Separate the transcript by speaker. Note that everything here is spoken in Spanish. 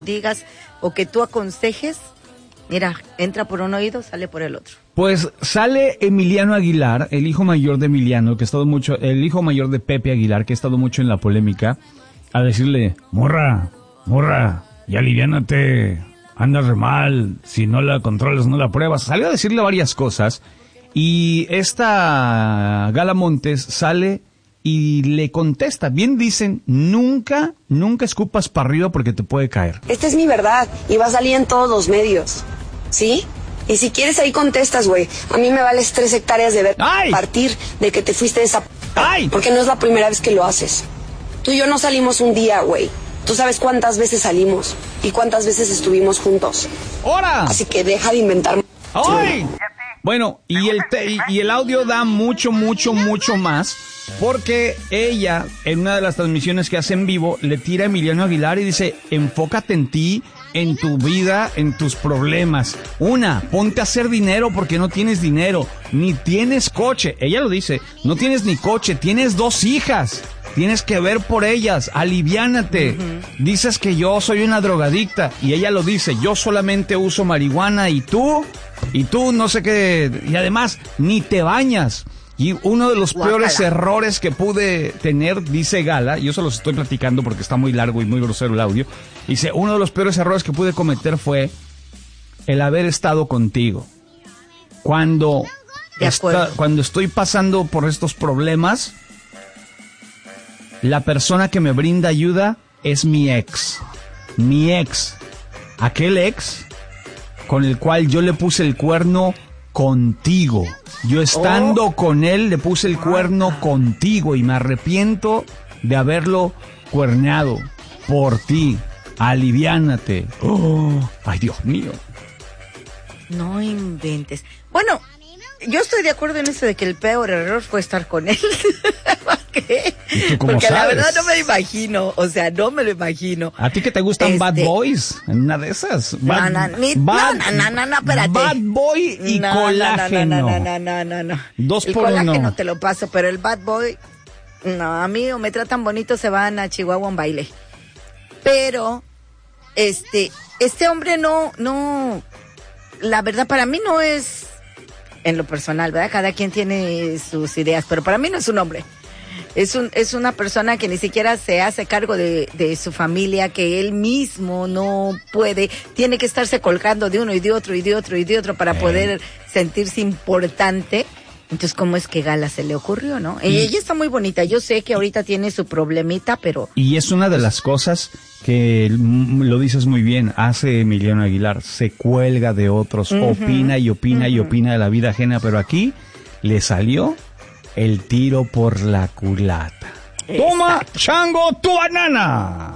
Speaker 1: digas o que tú aconsejes, mira, entra por un oído, sale por el otro.
Speaker 2: Pues sale Emiliano Aguilar, el hijo mayor de Emiliano, que ha estado mucho, el hijo mayor de Pepe Aguilar, que ha estado mucho en la polémica, a decirle, morra, ya aliviánate, andas re mal, si no la controlas, no la pruebas. Salió a decirle varias cosas, y esta Gala Montes sale y le contesta. Bien dicen, nunca escupas para arriba porque te puede caer.
Speaker 3: Esta es mi verdad y va a salir en todos los medios, ¿sí? Y si quieres ahí contestas, güey. A mí me vales 3 hectáreas de ver a partir de que te fuiste de esa... ¡Ay! Porque no es la primera vez que lo haces. Tú y yo no salimos un día, güey. Tú sabes cuántas veces salimos y cuántas veces estuvimos juntos.
Speaker 2: ¡Hora!
Speaker 3: Así que deja de inventar...
Speaker 2: ¡Ay! Bueno, y el audio da mucho más, porque ella, en una de las transmisiones que hace en vivo, le tira a Emiliano Aguilar y dice, enfócate en ti, en tu vida, en tus problemas. Ponte a hacer dinero porque no tienes dinero, ni tienes coche. Ella lo dice, no tienes ni coche, tienes 2 hijas. Tienes que ver por ellas, aliviánate. Dices que yo soy una drogadicta, y ella lo dice, yo solamente uso marihuana, y tú no sé qué, y además ni te bañas. Y uno de los peores errores que pude tener, dice Gala, yo se los estoy platicando porque está muy largo y muy grosero el audio, dice, uno de los peores errores que pude cometer fue el haber estado contigo. Cuando estoy pasando por estos problemas, la persona que me brinda ayuda es mi ex, aquel ex con el cual yo le puse el cuerno contigo. Yo estando con él le puse el cuerno contigo y me arrepiento de haberlo cuerneado por ti. Aliviánate. Ay, Dios mío.
Speaker 1: No inventes. Bueno, yo estoy de acuerdo en eso de que el peor error fue estar con él. ¿Qué? Porque sabes? La verdad no me lo imagino, o sea, no me lo imagino.
Speaker 2: ¿A ti que te gustan Bad Boys? En una de esas.
Speaker 1: No, espérate.
Speaker 2: Bad Boy y colágeno.
Speaker 1: No.
Speaker 2: 2
Speaker 1: por 1. El colágeno te lo paso, pero el Bad Boy, no, a mí o me tratan bonito, se van a Chihuahua a un baile. Pero, este hombre no, la verdad para mí no es, en lo personal, ¿verdad? Cada quien tiene sus ideas, pero para mí no es un hombre. Es una persona que ni siquiera se hace cargo de su familia, que él mismo no puede, tiene que estarse colgando de uno y de otro para poder sentirse importante. Entonces, ¿cómo es que Gala se le ocurrió, no? Ella está muy bonita, yo sé que ahorita tiene su problemita, pero... Y
Speaker 2: es una de las cosas que, lo dices muy bien, hace Emiliano Aguilar, se cuelga de otros, opina de la vida ajena, pero aquí le salió el tiro por la culata. ¡Toma, chango, tu banana!